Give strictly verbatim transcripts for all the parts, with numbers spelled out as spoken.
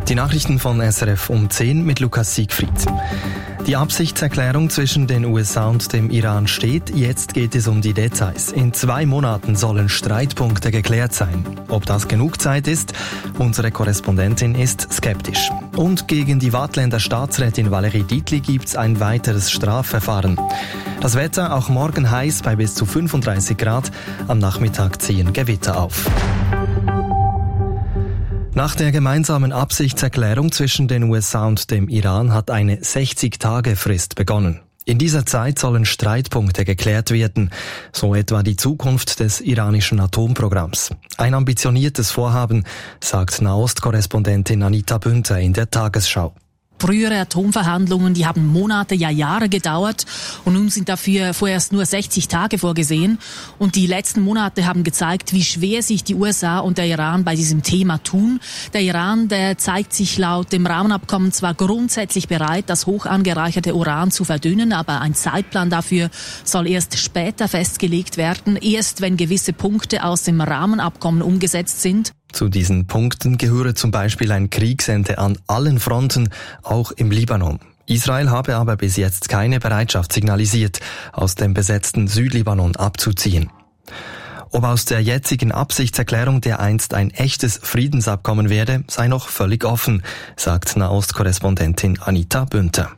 Die Nachrichten von S R F um zehn mit Lukas Siegfried. Die Absichtserklärung zwischen den U S A und dem Iran steht. Jetzt geht es um die Details. In zwei Monaten sollen Streitpunkte geklärt sein. Ob das genug Zeit ist? Unsere Korrespondentin ist skeptisch. Und gegen die Waadtländer Staatsrätin Valérie Dietli gibt's ein weiteres Strafverfahren. Das Wetter auch morgen heiß bei bis zu fünfunddreißig Grad. Am Nachmittag ziehen Gewitter auf. Nach der gemeinsamen Absichtserklärung zwischen den U S A und dem Iran hat eine sechzig-Tage-Frist begonnen. In dieser Zeit sollen Streitpunkte geklärt werden, so etwa die Zukunft des iranischen Atomprogramms. Ein ambitioniertes Vorhaben, sagt Nahost-Korrespondentin Anita Bünter in der Tagesschau. Frühere Atomverhandlungen, die haben Monate, ja Jahre gedauert und nun sind dafür vorerst nur sechzig Tage vorgesehen. Und die letzten Monate haben gezeigt, wie schwer sich die U S A und der Iran bei diesem Thema tun. Der Iran, der zeigt sich laut dem Rahmenabkommen zwar grundsätzlich bereit, das hoch angereicherte Uran zu verdünnen, aber ein Zeitplan dafür soll erst später festgelegt werden, erst wenn gewisse Punkte aus dem Rahmenabkommen umgesetzt sind. Zu diesen Punkten gehöre zum Beispiel ein Kriegsende an allen Fronten, auch im Libanon. Israel habe aber bis jetzt keine Bereitschaft signalisiert, aus dem besetzten Südlibanon abzuziehen. Ob aus der jetzigen Absichtserklärung dereinst ein echtes Friedensabkommen werde, sei noch völlig offen, sagt Nahost-Korrespondentin Anita Bünter.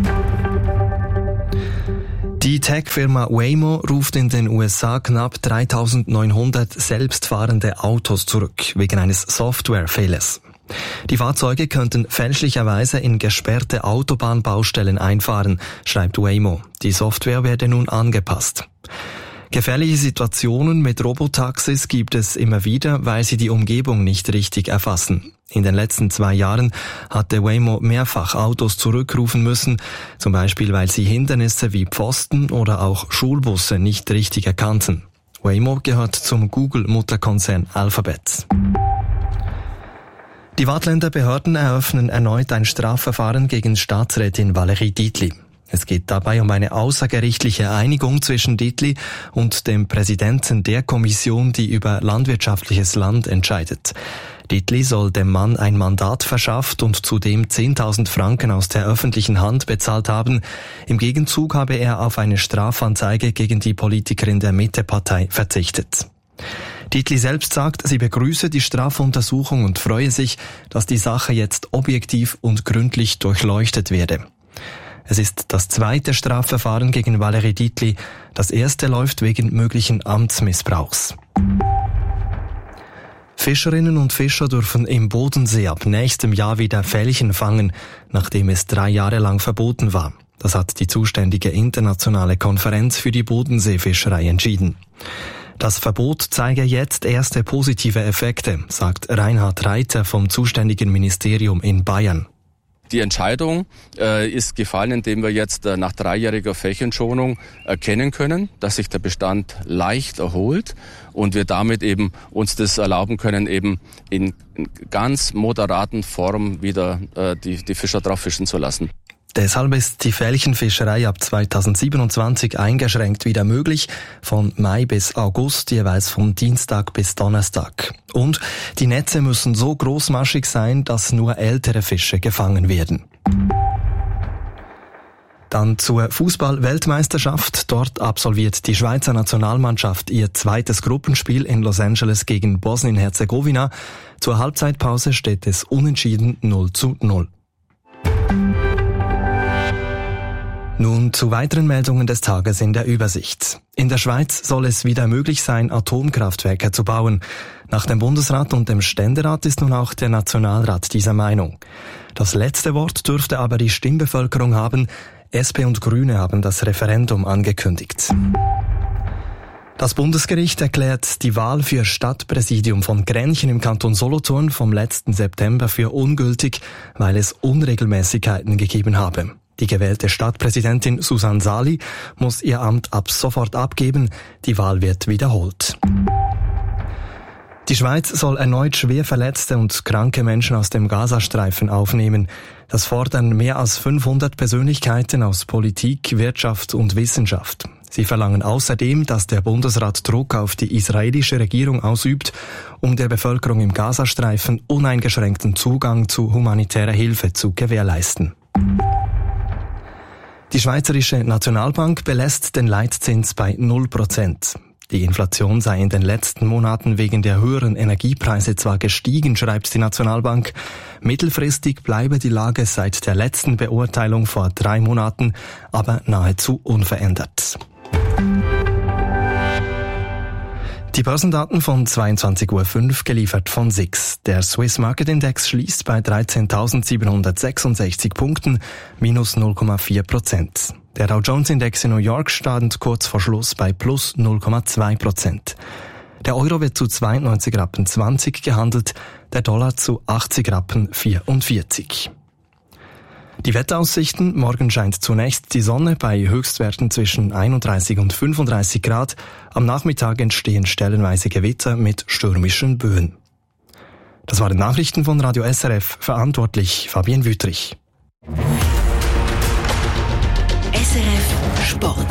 Die Tech-Firma Waymo ruft in den U S A knapp dreitausendneunhundert selbstfahrende Autos zurück, wegen eines Softwarefehlers. Die Fahrzeuge könnten fälschlicherweise in gesperrte Autobahnbaustellen einfahren, schreibt Waymo. Die Software werde nun angepasst. Gefährliche Situationen mit Robotaxis gibt es immer wieder, weil sie die Umgebung nicht richtig erfassen. In den letzten zwei Jahren hatte Waymo mehrfach Autos zurückrufen müssen, zum Beispiel weil sie Hindernisse wie Pfosten oder auch Schulbusse nicht richtig erkannten. Waymo gehört zum Google-Mutterkonzern Alphabet. Die Waadtländer Behörden eröffnen erneut ein Strafverfahren gegen Staatsrätin Valérie Dietli. Es geht dabei um eine außergerichtliche Einigung zwischen Dietli und dem Präsidenten der Kommission, die über landwirtschaftliches Land entscheidet. Dietli soll dem Mann ein Mandat verschafft und zudem zehntausend Franken aus der öffentlichen Hand bezahlt haben. Im Gegenzug habe er auf eine Strafanzeige gegen die Politikerin der Mitte-Partei verzichtet. Dietli selbst sagt, sie begrüße die Strafuntersuchung und freue sich, dass die Sache jetzt objektiv und gründlich durchleuchtet werde. Es ist das zweite Strafverfahren gegen Valérie Dietli. Das erste läuft wegen möglichen Amtsmissbrauchs. Fischerinnen und Fischer dürfen im Bodensee ab nächstem Jahr wieder Felchen fangen, nachdem es drei Jahre lang verboten war. Das hat die zuständige internationale Konferenz für die Bodenseefischerei entschieden. Das Verbot zeige jetzt erste positive Effekte, sagt Reinhard Reiter vom zuständigen Ministerium in Bayern. Die Entscheidung äh, ist gefallen, indem wir jetzt äh, nach dreijähriger Flächenschonung erkennen können, dass sich der Bestand leicht erholt und wir damit eben uns das erlauben können, eben in, in ganz moderaten Form wieder äh, die, die Fischer drauf fischen zu lassen. Deshalb ist die Felchenfischerei ab zweitausendsiebenundzwanzig eingeschränkt wieder möglich, von Mai bis August, jeweils von Dienstag bis Donnerstag. Und die Netze müssen so großmaschig sein, dass nur ältere Fische gefangen werden. Dann zur Fußball-Weltmeisterschaft. Dort absolviert die Schweizer Nationalmannschaft ihr zweites Gruppenspiel in Los Angeles gegen Bosnien-Herzegowina. Zur Halbzeitpause steht es unentschieden null zu null. Nun zu weiteren Meldungen des Tages in der Übersicht. In der Schweiz soll es wieder möglich sein, Atomkraftwerke zu bauen. Nach dem Bundesrat und dem Ständerat ist nun auch der Nationalrat dieser Meinung. Das letzte Wort dürfte aber die Stimmbevölkerung haben. S P und Grüne haben das Referendum angekündigt. Das Bundesgericht erklärt die Wahl für Stadtpräsidium von Grenchen im Kanton Solothurn vom letzten September für ungültig, weil es Unregelmäßigkeiten gegeben habe. Die gewählte Stadtpräsidentin Susanne Sali muss ihr Amt ab sofort abgeben. Die Wahl wird wiederholt. Die Schweiz soll erneut schwer verletzte und kranke Menschen aus dem Gazastreifen aufnehmen. Das fordern mehr als fünfhundert Persönlichkeiten aus Politik, Wirtschaft und Wissenschaft. Sie verlangen außerdem, dass der Bundesrat Druck auf die israelische Regierung ausübt, um der Bevölkerung im Gazastreifen uneingeschränkten Zugang zu humanitärer Hilfe zu gewährleisten. Die Schweizerische Nationalbank belässt den Leitzins bei null Prozent. Die Inflation sei in den letzten Monaten wegen der höheren Energiepreise zwar gestiegen, schreibt die Nationalbank. Mittelfristig bleibe die Lage seit der letzten Beurteilung vor drei Monaten aber nahezu unverändert. Die Börsendaten von zweiundzwanzig Uhr fünf geliefert von S I X. Der Swiss Market Index schließt bei dreizehntausendsiebenhundertsechsundsechzig Punkten, minus null Komma vier Prozent. Der Dow Jones Index in New York stand kurz vor Schluss bei plus null Komma zwei Prozent. Der Euro wird zu zweiundneunzig Rappen zwanzig gehandelt, der Dollar zu achtzig Rappen vierundvierzig. Die Wetteraussichten: Morgen scheint zunächst die Sonne bei Höchstwerten zwischen einunddreißig und fünfunddreißig Grad. Am Nachmittag entstehen stellenweise Gewitter mit stürmischen Böen. Das waren Nachrichten von Radio S R F, verantwortlich Fabienne Wüttrich. S R F Sport.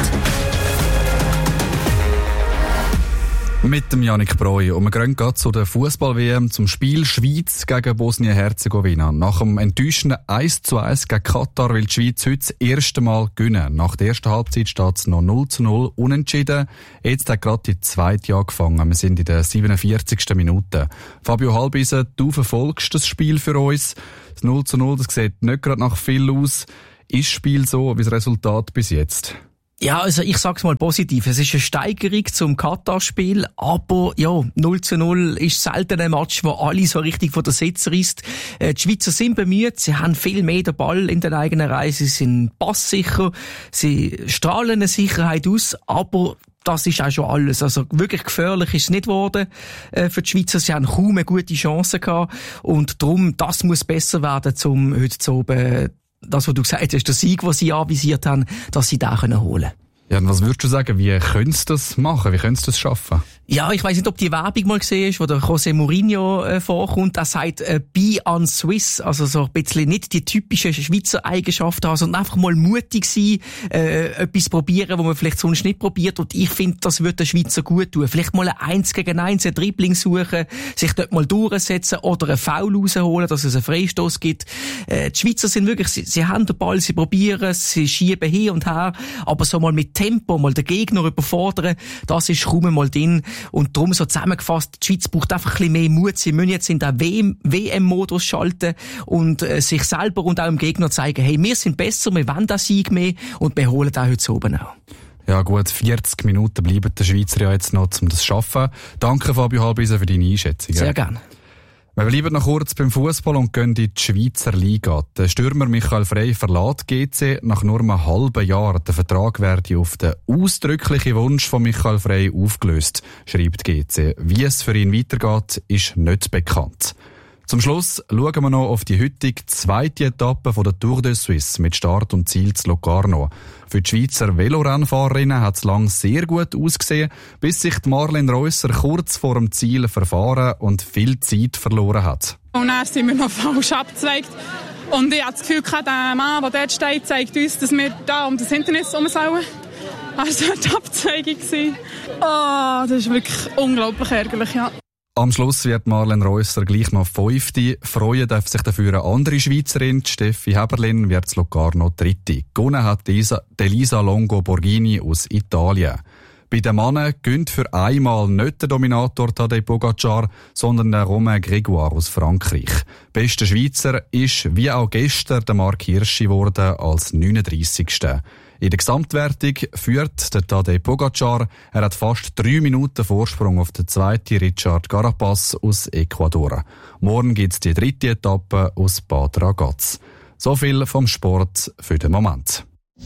Mit dem Yannick Breu. Und wir gehen gerade zu der Fußball-W M, zum Spiel Schweiz gegen Bosnien-Herzegowina. Nach dem enttäuschenden eins zu eins gegen Katar will die Schweiz heute das erste Mal gewinnen. Nach der ersten Halbzeit steht es noch null zu null unentschieden. Jetzt hat gerade die zweite angefangen. Wir sind in der siebenundvierzigsten Minute. Fabio Halbisen, du verfolgst das Spiel für uns. Das null zu null, das sieht nicht gerade nach viel aus. Ist das Spiel so wie das Resultat bis jetzt? Ja, also ich sag's mal positiv. Es ist eine Steigerung zum Katar-Spiel, aber ja, null zu null ist selten ein Match, wo alle so richtig von der Sitz reißt. Äh, die Schweizer sind bemüht, sie haben viel mehr den Ball in den eigenen Reihen, sie sind passsicher, sie strahlen eine Sicherheit aus, aber das ist auch schon alles. Also wirklich gefährlich ist es nicht geworden äh, für die Schweizer. Sie haben kaum eine gute Chance gehabt und darum, das muss besser werden, um heute zu oben das, was du gesagt hast, der Sieg, den sie anvisiert haben, dass sie den holen können. Ja, und was würdest du sagen, wie können sie das machen? Wie können sie das schaffen? Ja, ich weiss nicht, ob die Werbung mal gesehen ist, wo der José Mourinho äh, vorkommt. Er sagt, äh, be on Swiss. Also so ein bisschen nicht die typischen Schweizer Eigenschaften haben, sondern einfach mal mutig sein, äh, etwas probieren, wo man vielleicht sonst nicht probiert. Und ich finde, das würde den Schweizer gut tun. Vielleicht mal ein eins gegen eins, ein Dribbling suchen, sich dort mal durchsetzen oder einen Foul rausholen, dass es einen Freistoß gibt. Äh, die Schweizer sind wirklich, sie, sie haben den Ball, sie probieren es, sie schieben hin und her, aber so mal mit Tempo, mal den Gegner überfordern, das ist kaum mal drin. Und darum so zusammengefasst, die Schweiz braucht einfach ein bisschen mehr Mut. Sie müssen jetzt in den W M-Modus schalten und äh, sich selber und auch dem Gegner zeigen, hey, wir sind besser, wir wollen den Sieg mehr und wir holen den heute oben auch. Ja gut, vierzig Minuten bleiben der Schweizer ja jetzt noch, um das zu schaffen. Danke Fabio Halbisen für deine Einschätzung. Sehr gerne. Wir bleiben noch kurz beim Fußball und gehen in die Schweizer Liga. Der Stürmer Michael Frey verlässt G C. Nach nur einem halben Jahr. Der Vertrag werde auf den ausdrücklichen Wunsch von Michael Frey aufgelöst, schreibt G C. Wie es für ihn weitergeht, ist nicht bekannt. Zum Schluss schauen wir noch auf die heutige zweite Etappe von der Tour de Suisse mit Start und Ziel zu Locarno. Für die Schweizer Velorennfahrerinnen hat es lang sehr gut ausgesehen, bis sich die Marlene Reusser kurz vor dem Ziel verfahren und viel Zeit verloren hat. Und dann sind wir noch falsch abgezweigt. Und ich habe das Gefühl, der Mann, der dort steht, zeigt uns, dass wir da um das Hindernis herum sollen. Also die Abzweigung war. Oh, das ist wirklich unglaublich ärgerlich, ja. Am Schluss wird Marlene Reusser gleich noch Fünfte. Freuen darf sich dafür eine andere Schweizerin, Steffi Heberlin, wird das Locarno Dritte. Gewonnen hat Elisa Longo Borghini aus Italien. Bei den Männern gönnt für einmal nicht der Dominator Tadej Pogacar, sondern der Romain Grégoire aus Frankreich. Bester Schweizer ist, wie auch gestern, der Marc Hirschi geworden als neununddreissigster In der Gesamtwertung führt der Tadej Pogacar. Er hat fast drei Minuten Vorsprung auf den zweiten Richard Carapaz aus Ecuador. Morgen gibt's die dritte Etappe aus Bad Ragaz. So viel vom Sport für den Moment.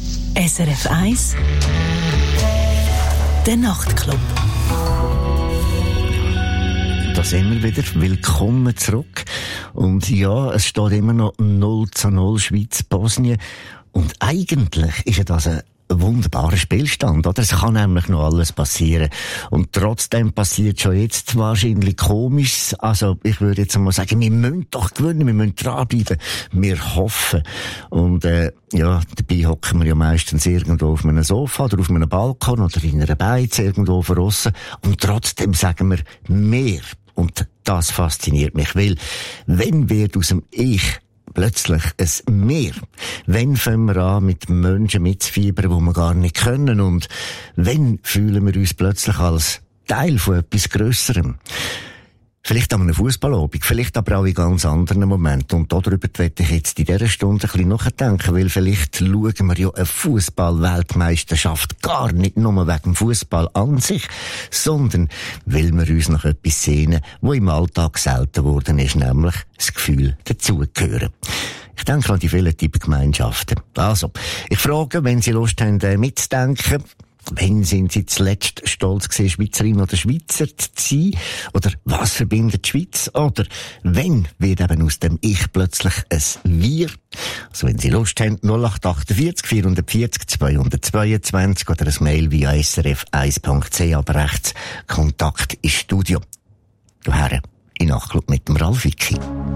S R F eins Der Nachtclub. Da sind wir wieder. Willkommen zurück. Und ja, es steht immer noch null zu null Schweiz-Bosnien. Und eigentlich ist ja das eine ein wunderbarer Spielstand, oder? Es kann nämlich noch alles passieren. Und trotzdem passiert schon jetzt wahrscheinlich Komisches. Also, ich würde jetzt mal sagen, wir müssen doch gewinnen, wir müssen dranbleiben. Wir hoffen. Und, äh, ja, dabei hocken wir ja meistens irgendwo auf einem Sofa oder auf einem Balkon oder in einer Beiz irgendwo draussen. Und trotzdem sagen wir mehr. Und das fasziniert mich, weil, wenn wir aus dem Ich plötzlich ein Mehr. Wenn fangen wir an, mit Menschen mitzufiebern, die wir gar nicht können? Und wenn fühlen wir uns plötzlich als Teil von etwas Grösserem? Vielleicht an einem Fußballabend, vielleicht aber auch in ganz anderen Momenten. Und darüber werde ich jetzt in dieser Stunde ein bisschen nachdenken, weil vielleicht schauen wir ja eine Fußball-Weltmeisterschaft gar nicht nur wegen dem Fußball an sich, sondern weil wir uns nach etwas sehnen, was im Alltag selten geworden ist, nämlich das Gefühl, dazugehören. Ich denke an die vielen Typengemeinschaften. Also, ich frage, wenn Sie Lust haben, mitzudenken, wann sind Sie zuletzt stolz gewesen, Schweizerin oder Schweizer zu sein? Oder was verbindet die Schweiz? Oder wenn wird eben aus dem Ich plötzlich ein Wir? Also wenn Sie Lust haben, null acht acht vier vier vier null zwei zwei zwei oder ein Mail via s r f eins punkt c h, aber rechts Kontakt ins Studio. Daher in Nachklub mit dem Ralf Wicki.